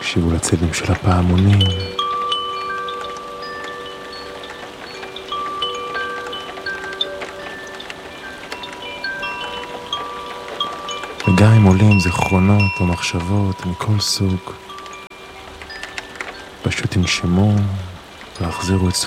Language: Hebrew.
תקשיבו לצלילים של הפעמונים. וגם אם עולים זיכרונות או מחשבות מכל סוג, פשוט תנשמו והחזירו את